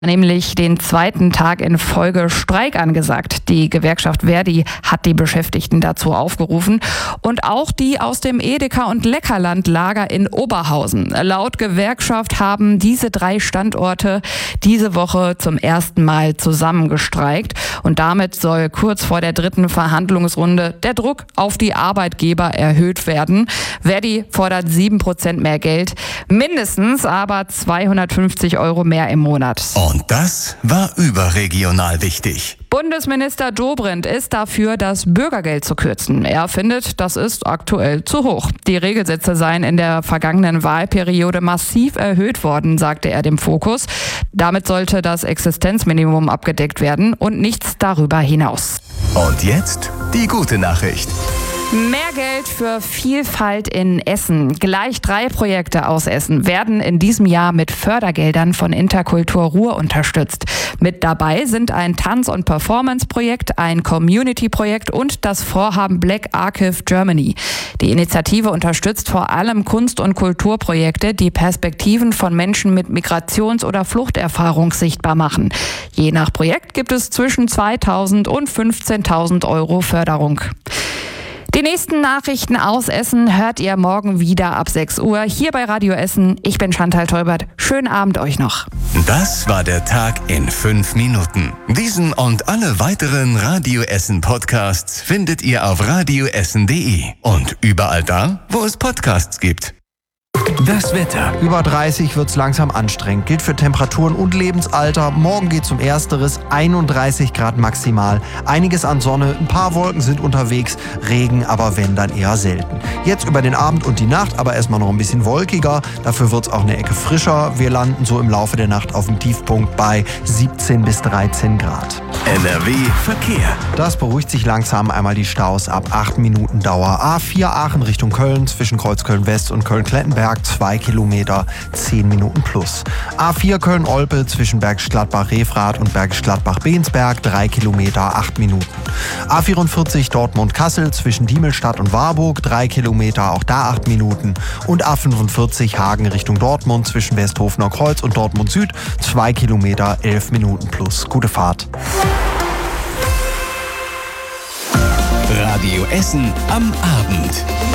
Nämlich den zweiten Tag in Folge Streik angesagt. Die Gewerkschaft Verdi hat die Beschäftigten dazu aufgerufen und auch die aus dem Edeka- und Leckerland-Lager in Oberhausen. Laut Gewerkschaft haben diese 3 Standorte diese Woche zum ersten Mal zusammengestreikt und damit soll kurz vor der 3. Verhandlungsrunde der Druck auf die Arbeitgeber erhöht werden. Verdi fordert 7% mehr Geld, mindestens aber 250 € mehr im Monat. Und das war überregional wichtig. Bundesminister Dobrindt ist dafür, das Bürgergeld zu kürzen. Er findet, das ist aktuell zu hoch. Die Regelsätze seien in der vergangenen Wahlperiode massiv erhöht worden, sagte er dem Fokus. Damit sollte das Existenzminimum abgedeckt werden und nichts darüber hinaus. Und jetzt die gute Nachricht. Mehr Geld für Vielfalt in Essen. Gleich 3 Projekte aus Essen werden in diesem Jahr mit Fördergeldern von Interkultur Ruhr unterstützt. Mit dabei sind ein Tanz- und Performance-Projekt, ein Community-Projekt und das Vorhaben Black Archive Germany. Die Initiative unterstützt vor allem Kunst- und Kulturprojekte, die Perspektiven von Menschen mit Migrations- oder Fluchterfahrung sichtbar machen. Je nach Projekt gibt es zwischen 2.000 und 15.000 € Förderung. Die nächsten Nachrichten aus Essen hört ihr morgen wieder ab 6 Uhr hier bei Radio Essen. Ich bin Chantal Teubert. Schönen Abend euch noch. Das war der Tag in 5 Minuten. Diesen und alle weiteren Radio Essen Podcasts findet ihr auf radioessen.de und überall da, wo es Podcasts gibt. Das Wetter. Über 30 wird's langsam anstrengend. Gilt für Temperaturen und Lebensalter. Morgen geht's um Ersteres. 31 Grad maximal. Einiges an Sonne. Ein paar Wolken sind unterwegs. Regen aber wenn dann eher selten. Jetzt über den Abend und die Nacht aber erstmal noch ein bisschen wolkiger. Dafür wird's auch eine Ecke frischer. Wir landen so im Laufe der Nacht auf dem Tiefpunkt bei 17 bis 13 Grad. NRW Verkehr. Das beruhigt sich langsam. Einmal die Staus ab 8 Minuten Dauer. A4 Aachen Richtung Köln zwischen Kreuzköln West und Köln-Klettenberg 2 Kilometer, 10 Minuten plus. A4 Köln-Olpe zwischen Bergisch Gladbach-Refrath und Bergisch Gladbach-Bensberg 3 Kilometer, 8 Minuten. A44 Dortmund-Kassel zwischen Diemelstadt und Warburg 3 Kilometer, auch da 8 Minuten. Und A45 Hagen Richtung Dortmund zwischen Westhofener Kreuz und Dortmund Süd 2 Kilometer, 11 Minuten plus. Gute Fahrt. Radio Essen am Abend.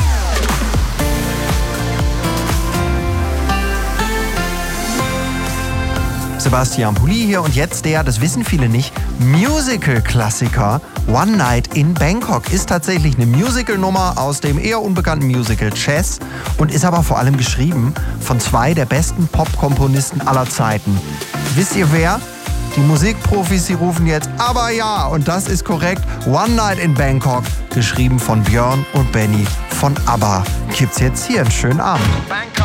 Sebastian Pulli hier und jetzt der, das wissen viele nicht, Musical-Klassiker One Night in Bangkok. Ist tatsächlich eine Musical-Nummer aus dem eher unbekannten Musical Chess und ist aber vor allem geschrieben von 2 der besten Pop-Komponisten aller Zeiten. Wisst ihr wer? Die Musikprofis, die rufen jetzt, aber ja, und das ist korrekt, One Night in Bangkok, geschrieben von Björn und Benny von ABBA. Gibt's jetzt hier einen schönen Abend.